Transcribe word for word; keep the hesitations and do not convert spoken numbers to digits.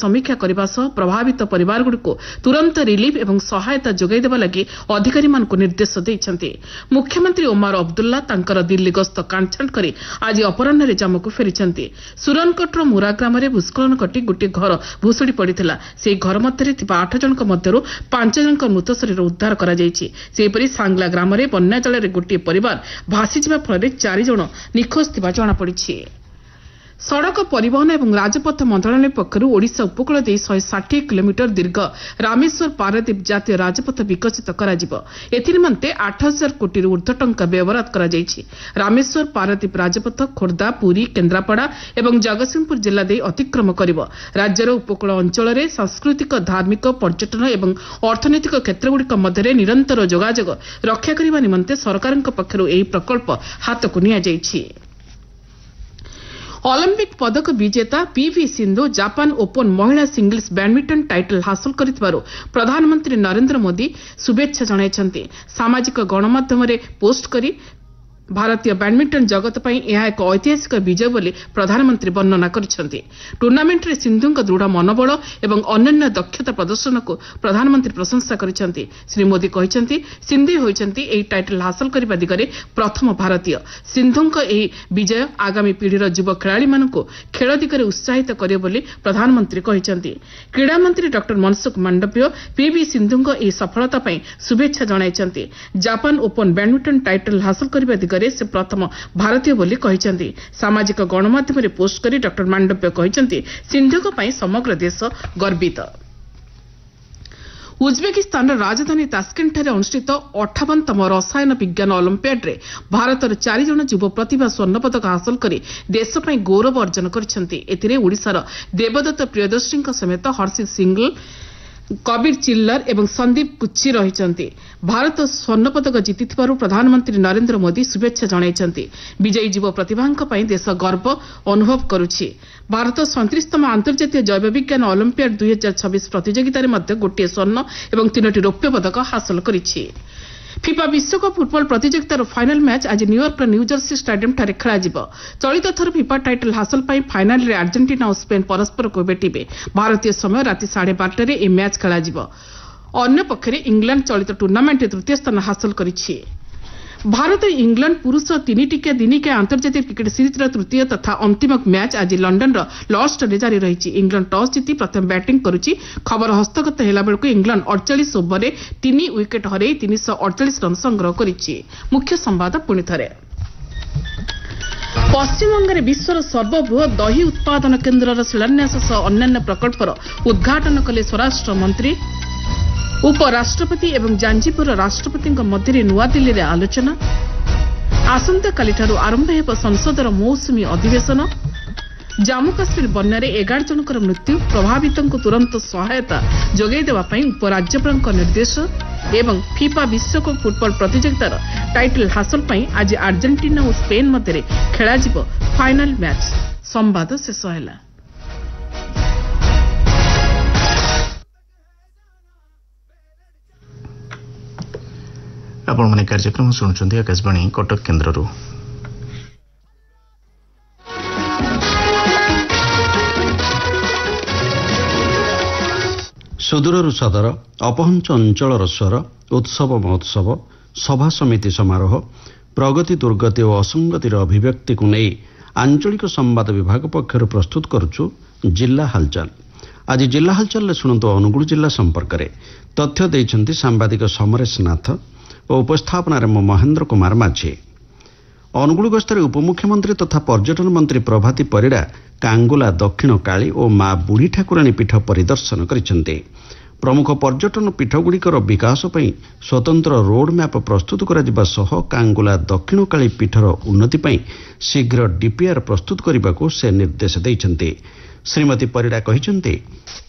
ସମୀକ୍ଷା କରିବା ସହ ପ୍ରଭାବିତ ପରିବାରଗୁଡ଼ିକୁ ତୁରନ୍ତ ରିଲିଫ୍ ଏବଂ ସହାୟତା ଯୋଗାଇ ଦେବା ଲାଗି ଅଧିକାରୀମାନଙ୍କୁ ନିର୍ଦ୍ଦେଶ ଦେଇଛନ୍ତି। ମୁଖ୍ୟମନ୍ତ୍ରୀ ଓମାର ଅବଦୁଲ୍ଲା ତାଙ୍କର ଦିଲ୍ଲୀ ଗସ୍ତ କାଣ୍ଟଛାଣ୍ଟ କରି ଆଜି ଅପରାହ୍ନରେ ଜାମ୍ମୁକୁ ଫେରିଛନ୍ତି। ସୁରନକୋଟର ମୁରା ଗ୍ରାମରେ ଭୂସ୍ଖଳନ ଘଟି ଗୋଟିଏ ଘର ଭୁଶୁଡ଼ି ପଡ଼ିଥିଲା। ସେହି ଘର ମଧ୍ୟରେ ଥିବା ଆଠ ଜଣଙ୍କ ମଧ୍ୟରୁ ପାଞ୍ଚ ଜଣଙ୍କ ମୃତ ଶରୀର ଉଦ୍ଧାର କରାଯାଇଛି। ସେହିପରି ସାଙ୍ଗଲା ଗ୍ରାମରେ ବନ୍ୟା ଜଳରେ ଗୋଟିଏ ପରିବାର ଭାସିଯିବା ଫଳରେ ଚାରି ଜଣ ନିଖୋଜ ଥିବା ଜଣାପଡ଼ିଛି। ସଡ଼କ ପରିବହନ ଏବଂ ରାଜପଥ ମନ୍ତ୍ରଣାଳୟ ପକ୍ଷରୁ ଓଡ଼ିଶା ଉପକୂଳ ଦେଇ ଶହେ ଷାଠିଏ କିଲୋମିଟର ଦୀର୍ଘ ରାମେଶ୍ୱର ପାରାଦୀପ ଜାତୀୟ ରାଜପଥ ବିକଶିତ କରାଯିବ। ଏଥିନିମନ୍ତେ ଆଠ ହଜାର କୋଟିରୁ ଊର୍ଦ୍ଧ୍ୱ ଟଙ୍କା ବ୍ୟୟବରାଦ କରାଯାଇଛି। ରାମେଶ୍ୱର ପାରାଦୀପ ରାଜପଥ ଖୋର୍ଦ୍ଧା, ପୁରୀ, କେନ୍ଦ୍ରାପଡ଼ା ଏବଂ ଜଗତସିଂହପୁର ଜିଲ୍ଲା ଦେଇ ଅତିକ୍ରମ କରିବ। ରାଜ୍ୟର ଉପକୂଳ ଅଞ୍ଚଳରେ ସାଂସ୍କୃତିକ, ଧାର୍ମିକ, ପର୍ଯ୍ୟଟନ ଏବଂ ଅର୍ଥନୈତିକ କ୍ଷେତ୍ରଗୁଡ଼ିକ ମଧ୍ୟରେ ନିରନ୍ତର ଯୋଗାଯୋଗ ରକ୍ଷା କରିବା ନିମନ୍ତେ ସରକାରଙ୍କ ପକ୍ଷରୁ ଏହି ପ୍ରକଳ୍ପ ହାତକୁ ନିଆଯାଇଛି। ଅଲିମ୍ପିକ୍ ପଦକ ବିଜେତା ପିଭି ସିନ୍ଧୁ ଜାପାନ ଓପନ୍ ମହିଳା ସିଙ୍ଗଲ୍ସ ବ୍ୟାଡ୍ମିଣ୍ଟନ ଟାଇଟଲ ହାସଲ କରିଥିବାରୁ ପ୍ରଧାନମନ୍ତ୍ରୀ ନରେନ୍ଦ୍ର ମୋଦି ଶୁଭେଚ୍ଛା ଜଣାଇଛନ୍ତି। ସାମାଜିକ ଗଣମାଧ୍ୟମରେ ପୋଷ୍ଟ କରି ଭାରତୀୟ ବ୍ୟାଡ୍ମିଣ୍ଟନ ଜଗତ ପାଇଁ ଏହା ଏକ ଐତିହାସିକ ବିଜୟ ବୋଲି ପ୍ରଧାନମନ୍ତ୍ରୀ ବର୍ଣ୍ଣନା କରିଛନ୍ତି। ଟୁର୍ଣ୍ଣାମେଣ୍ଟରେ ସିନ୍ଧୁଙ୍କ ଦୃଢ଼ ମନୋବଳ ଏବଂ ଅନନ୍ୟ ଦକ୍ଷତା ପ୍ରଦର୍ଶନକୁ ପ୍ରଧାନମନ୍ତ୍ରୀ ପ୍ରଶଂସା କରିଛନ୍ତି। ଶ୍ରୀ ମୋଦି କହିଛନ୍ତି, ସିନ୍ଧୁ ହୋଇଛନ୍ତି ଏହି ଟାଇଟଲ ହାସଲ କରିବା ଦିଗରେ ପ୍ରଥମ ଭାରତୀୟ। ସିନ୍ଧୁଙ୍କ ଏହି ବିଜୟ ଆଗାମୀ ପିଢ଼ିର ଯୁବ ଖେଳାଳିମାନଙ୍କୁ ଖେଳ ଦିଗରେ ଉତ୍ସାହିତ କରିବ ବୋଲି ପ୍ରଧାନମନ୍ତ୍ରୀ କହିଛନ୍ତି। କ୍ରୀଡ଼ାମନ୍ତ୍ରୀ ଡକ୍ଟର ମନସୁଖ ମାଣ୍ଡବ୍ୟ ପିଭି ସିନ୍ଧୁଙ୍କ ଏହି ସଫଳତା ପାଇଁ ଶୁଭେଚ୍ଛା ଜଣାଇଛନ୍ତି। ଜାପାନ ଓପନ୍ ବ୍ୟାଡ୍ମିଣ୍ଟନ ଟାଇଟଲ ହାସଲ କରିବା ଦିଗରେ ସେ ପ୍ରଥମ ଭାରତୀୟ ବୋଲି କହିଛନ୍ତି। ସାମାଜିକ ଗଣମାଧ୍ୟମରେ ପୋଷ୍ଟ କରି ଡକ୍ଟର ମାଣ୍ଡବ୍ୟ କହିଛନ୍ତି, ସିନ୍ଧୁଙ୍କ ପାଇଁ ସମଗ୍ର ଦେଶ ଗର୍ବିତ। ଉଜ୍ବେକିସ୍ତାନର ରାଜଧାନୀ ତାସ୍କେଣ୍ଟଠାରେ ଅନୁଷ୍ଠିତ ଅଠାବନତମ ରସାୟନ ବିଜ୍ଞାନ ଅଲିମ୍ପିଆଡ୍ରେ ଭାରତର ଚାରିଜଣ ଯୁବ ପ୍ରତିଭା ସ୍ୱର୍ଣ୍ଣପଦକ ହାସଲ କରି ଦେଶ ପାଇଁ ଗୌରବ ଅର୍ଜନ କରିଛନ୍ତି। ଏଥିରେ ଓଡ଼ିଶାର ଦେବଦତ୍ତ ପ୍ରିୟଦର୍ଶୀଙ୍କ ସମେତ ହର୍ଷିତ ସିଂଘଲ, କବିର ଚିଲ୍ଲର ଏବଂ ସନ୍ଦୀପ କୁଚ୍ଚି ରହିଛନ୍ତି। ଭାରତ ସ୍ୱର୍ଣ୍ଣପଦକ ଜିତିଥିବାରୁ ପ୍ରଧାନମନ୍ତ୍ରୀ ନରେନ୍ଦ୍ର ମୋଦି ଶୁଭେଚ୍ଛା ଜଣାଇଛନ୍ତି। ବିଜୟୀ ଯୁବ ପ୍ରତିଭାଙ୍କ ପାଇଁ ଦେଶ ଗର୍ବ ଅନୁଭବ କରୁଛି। ଭାରତ ସଇଁତିରିଶତମ ଆନ୍ତର୍ଜାତୀୟ ଜୈବ ବିଜ୍ଞାନ ଅଲିମ୍ପିଆଡ ଦୁଇ ହଜାର ଛବିଶ ପ୍ରତିଯୋଗିତାରେ ମଧ୍ୟ ଗୋଟିଏ ସ୍ୱର୍ଣ୍ଣ ଏବଂ ତିନୋଟି ରୌପ୍ୟ ପଦକ ହାସଲ କରିଛି। ଫିଫା ବିଶ୍ୱକପ୍ ଫୁଟବଲ ପ୍ରତିଯୋଗିତାର ଫାଇନାଲ ମ୍ୟାଚ୍ ଆଜି ନ୍ୟୁୟର୍କର ନ୍ୟୁଜର୍ସି ଷ୍ଟାଡିୟମ୍ଠାରେ ଖେଳାଯିବ। ଚଳିତ ଥର ଫିଫା ଟାଇଟଲ ହାସଲ ପାଇଁ ଫାଇନାଲରେ ଆର୍ଜେଣ୍ଟିନା ଓ ସ୍ପେନ୍ ପରସ୍ପରକୁ ଭେଟିବେ। ଭାରତୀୟ ସମୟ ରାତି ସାଢ଼େ ବାରଟାରେ ଏହି ମ୍ୟାଚ୍ ଖେଳାଯିବ। ଅନ୍ୟପକ୍ଷରେ ଇଂଲଣ୍ଡ ଚଳିତ ଟୁର୍ଣ୍ଣାମେଣ୍ଟରେ ତୃତୀୟ ସ୍ଥାନ ହାସଲ କରିଛି। ଭାରତ ଇଂଲଣ୍ଡ ପୁରୁଷ ତିନିଟିକିଆ ଦିନିକିଆ ଆନ୍ତର୍ଜାତିକ କ୍ରିକେଟ୍ ସିରିଜ୍ର ତୃତୀୟ ତଥା ଅନ୍ତିମ ମ୍ୟାଚ୍ ଆଜି ଲଣ୍ଡନର ଲର୍ଡସଠାରେ ଜାରି ରହିଛି। ଇଂଲଣ୍ଡ ଟସ୍ ଜିତି ପ୍ରଥମେ ବ୍ୟାଟିଂ କରୁଛି। ଖବର ହସ୍ତଗତ ହେଲାବେଳକୁ ଇଂଲଣ୍ଡ ଅଡ଼ଚାଳିଶ ଓଭରରେ ତିନି ୱିକେଟ୍ ହରାଇ ତିନିଶହ ଅଡ଼ଚାଳିଶ ରନ୍ ସଂଗ୍ରହ କରିଛି। ମୁଖ୍ୟ ସମ୍ବାଦ ପୁଣିଥରେ। ପଶ୍ଚିମବଙ୍ଗରେ ବିଶ୍ୱର ସର୍ବବୃହତ୍ ଦହି ଉତ୍ପାଦନ କେନ୍ଦ୍ରର ଶିଳାନ୍ୟାସ ସହ ଅନ୍ୟାନ୍ୟ ପ୍ରକଳ୍ପର ଉଦ୍ଘାଟନ କଲେ ସ୍ୱରାଷ୍ଟ୍ର ମନ୍ତ୍ରୀ। ଉପରାଷ୍ଟ୍ରପତି ଏବଂ ଜାଞ୍ଜିପୁରର ରାଷ୍ଟ୍ରପତିଙ୍କ ମଧ୍ୟରେ ନୂଆଦିଲ୍ଲୀରେ ଆଲୋଚନା। ଆସନ୍ତାକାଲିଠାରୁ ଆରମ୍ଭ ହେବ ସଂସଦର ମୌସୁମୀ ଅଧିବେଶନ। ଜାମ୍ମୁ କାଶ୍ମୀର ବନ୍ୟାରେ ଏଗାର ଜଣଙ୍କର ମୃତ୍ୟୁ, ପ୍ରଭାବିତଙ୍କୁ ତୁରନ୍ତ ସହାୟତା ଯୋଗାଇ ଦେବା ପାଇଁ ଉପରାଜ୍ୟପାଳଙ୍କ ନିର୍ଦ୍ଦେଶ ଏବଂ ଫିଫା ବିଶ୍ୱକପ୍ ଫୁଟବଲ ପ୍ରତିଯୋଗିତାର ଟାଇଟଲ ହାସଲ ପାଇଁ ଆଜି ଆର୍ଜେଣ୍ଟିନା ଓ ସ୍ପେନ୍ ମଧ୍ୟରେ ଖେଳାଯିବ ଫାଇନାଲ ମ୍ୟାଚ୍। ସମ୍ବାଦ ଶେଷ ହେଲା। ଆପଣମାନେ କାର୍ଯ୍ୟକ୍ରମ ଶୁଣୁଛନ୍ତି ଆକାଶବାଣୀ କଟକ କେନ୍ଦ୍ରରୁ। ସୁଦୂରରୁ ସଦର, ଅପହଞ୍ଚ ଅଞ୍ଚଳର ସ୍ୱର, ଉତ୍ସବ ମହୋତ୍ସବ, ସଭା ସମିତି ସମାରୋହ, ପ୍ରଗତି ଦୁର୍ଗତି ଓ ଅସଙ୍ଗତିର ଅଭିବ୍ୟକ୍ତିକୁ ନେଇ ଆଞ୍ଚଳିକ ସମ୍ବାଦ ବିଭାଗ ପକ୍ଷରୁ ପ୍ରସ୍ତୁତ କରୁଛୁ ଜିଲ୍ଲା ହାଲଚାଲ। ଆଜି ଜିଲ୍ଲା ହାଲଚାଲରେ ଶୁଣନ୍ତୁ ଅନୁଗୁଳ ଜିଲ୍ଲା ସମ୍ପର୍କରେ। ତଥ୍ୟ ଦେଇଛନ୍ତି ସାମ୍ବାଦିକ ସମରେଶ ନାଥ ଓ ଉପସ୍ଥାପନାରେ ମୁଁ ମହେନ୍ଦ୍ର କୁମାର ମାଝୀ। ଅନୁଗୁଳ ଗସ୍ତରେ ଉପମୁଖ୍ୟମନ୍ତ୍ରୀ ତଥା ପର୍ଯ୍ୟଟନ ମନ୍ତ୍ରୀ ପ୍ରଭାତୀ ପରିଡ଼ା କାଙ୍ଗୁଲା ଦକ୍ଷିଣ କାଳୀ ଓ ମା ବୁଢ଼ୀ ଠାକୁରାଣୀ ପୀଠ ପରିଦର୍ଶନ କରିଛନ୍ତି। ପ୍ରମୁଖ ପର୍ଯ୍ୟଟନ ପୀଠଗୁଡ଼ିକର ବିକାଶ ପାଇଁ ସ୍ୱତନ୍ତ୍ର ରୋଡ୍ ମ୍ୟାପ୍ ପ୍ରସ୍ତୁତ କରାଯିବା ସହ କାଙ୍ଗୁଲା ଦକ୍ଷିଣ କାଳୀ ପୀଠର ଉନ୍ନତି ପାଇଁ ଶୀଘ୍ର ଡିପିଆର୍ ପ୍ରସ୍ତୁତ କରିବାକୁ ସେ ନିର୍ଦ୍ଦେଶ ଦେଇଛନ୍ତି। ଶ୍ରୀମତୀ ପରିଡ଼ା କହିଛନ୍ତି,